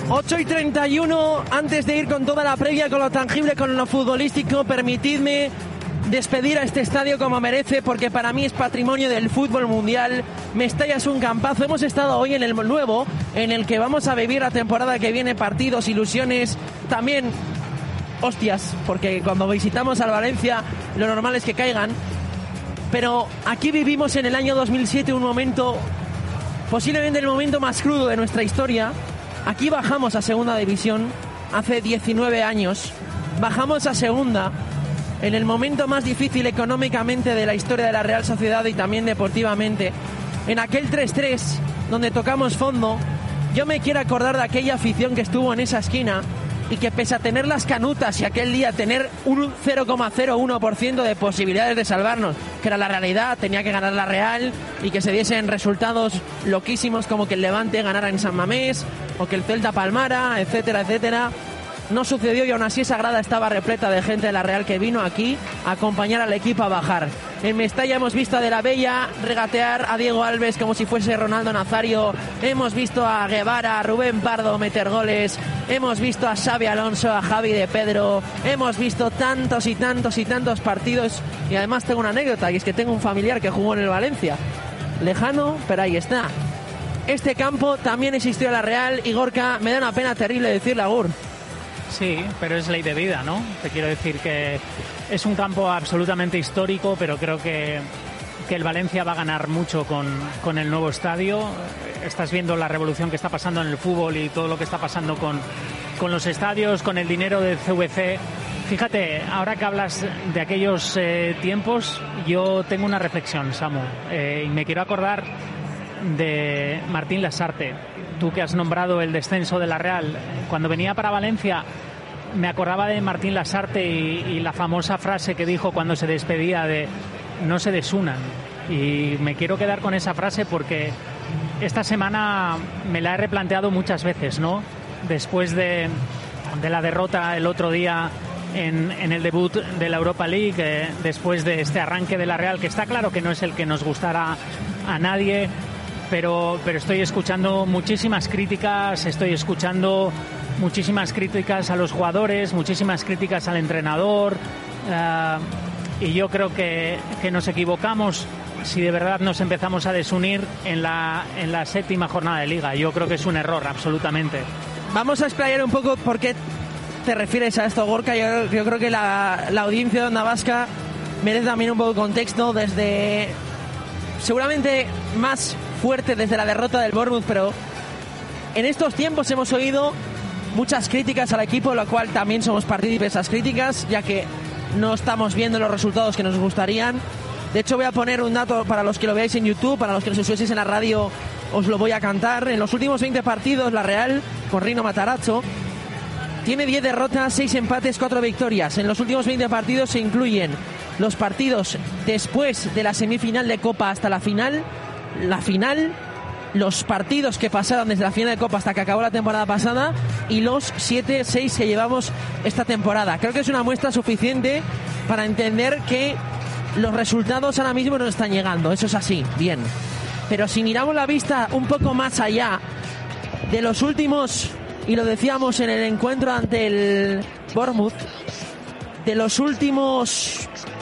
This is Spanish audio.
8:31, antes de ir con toda la previa, con lo tangible, con lo futbolístico, permitidme despedir a este estadio como merece, porque para mí es patrimonio del fútbol mundial. Mestalla es un campazo. Hemos estado hoy en el nuevo, en el que vamos a vivir la temporada que viene, partidos, ilusiones, también hostias, porque cuando visitamos al Valencia lo normal es que caigan. Pero aquí vivimos en el año 2007 un momento, posiblemente el momento más crudo de nuestra historia. Aquí bajamos a segunda división hace 19 años. Bajamos a segunda en el momento más difícil económicamente de la historia de la Real Sociedad y también deportivamente. En aquel 3-3 donde tocamos fondo, yo me quiero acordar de aquella afición que estuvo en esa esquina y que, pese a tener las canutas y aquel día tener un 0,01% de posibilidades de salvarnos, que era la realidad, tenía que ganar la Real y que se diesen resultados loquísimos como que el Levante ganara en San Mamés o que el Celta palmara, etcétera, etcétera. No sucedió y aún así esa grada estaba repleta de gente de la Real que vino aquí a acompañar al equipo a bajar. En Mestalla hemos visto a De la Bella regatear a Diego Alves como si fuese Ronaldo Nazario. Hemos visto a Guevara, a Rubén Pardo meter goles. Hemos visto a Xavi Alonso, a Javi de Pedro. Hemos visto tantos y tantos y tantos partidos. Y además tengo una anécdota, y es que tengo un familiar que jugó en el Valencia. Lejano, pero ahí está. Este campo también existió en la Real y, Gorka, me da una pena terrible decirle, Agur. Sí, pero es ley de vida, ¿no? Te quiero decir que es un campo absolutamente histórico, pero creo que el Valencia va a ganar mucho con el nuevo estadio. Estás viendo la revolución que está pasando en el fútbol y todo lo que está pasando con los estadios, con el dinero del CVC. Fíjate, ahora que hablas de aquellos tiempos, yo tengo una reflexión, Samu, y me quiero acordar de Martín Lasarte. Tú que has nombrado el descenso de la Real, cuando venía para Valencia me acordaba de Martín Lasarte y la famosa frase que dijo cuando se despedía de no se desunan, y me quiero quedar con esa frase porque esta semana me la he replanteado muchas veces, ¿no? Después de la derrota el otro día en el debut de la Europa League, después de este arranque de la Real, que está claro que no es el que nos gustará a nadie, pero estoy escuchando muchísimas críticas, a los jugadores, muchísimas críticas al entrenador, y yo creo que nos equivocamos si de verdad nos empezamos a desunir en la séptima jornada de Liga. Yo creo que es un error, absolutamente. Vamos a explayar un poco por qué te refieres a esto, Gorka. Yo creo que la audiencia de Onda Vasca merece también un poco de contexto, desde seguramente más fuerte desde la derrota del Bournemouth, pero en estos tiempos hemos oído muchas críticas al equipo, lo cual también somos partícipes de esas críticas, ya que no estamos viendo los resultados que nos gustarían. De hecho, voy a poner un dato para los que lo veáis en YouTube, para los que nos escuchéis en la radio os lo voy a cantar. En los últimos 20 partidos, la Real, con Rino Matarazzo, tiene 10 derrotas, 6 empates, 4 victorias. En los últimos 20 partidos se incluyen los partidos después de la semifinal de Copa hasta la final, los partidos que pasaron desde la final de Copa hasta que acabó la temporada pasada y los 7-6 que llevamos esta temporada. Creo que es una muestra suficiente para entender que los resultados ahora mismo nos están llegando. Eso es así, bien. Pero si miramos la vista un poco más allá de los últimos, y lo decíamos en el encuentro ante el Bournemouth, de los últimos